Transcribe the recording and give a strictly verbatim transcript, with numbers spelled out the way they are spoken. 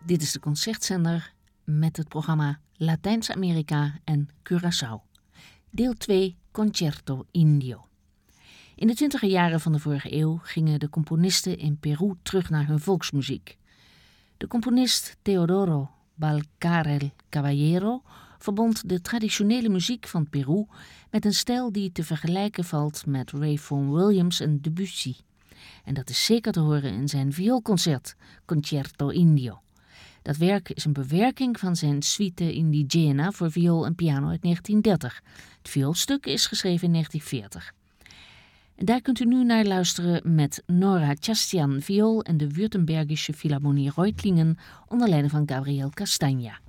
Dit is de concertzender met het programma Latijns-Amerika en Curaçao. Deel twee, Concerto Indio. In de twintiger jaren van de vorige eeuw gingen de componisten in Peru terug naar hun volksmuziek. De componist Teodoro Balcarel Caballero verbond de traditionele muziek van Peru met een stijl die te vergelijken valt met Ray Vaughan Williams en Debussy. En dat is zeker te horen in zijn vioolconcert, Concerto Indio. Dat werk is een bewerking van zijn Suite Indigena voor viool en piano uit negentien dertig. Het vioolstuk is geschreven in negentien veertig. En daar kunt u nu naar luisteren met Nora Chastian viool en de Württembergische Philharmonie Reutlingen onder leiding van Gabriel Castagna.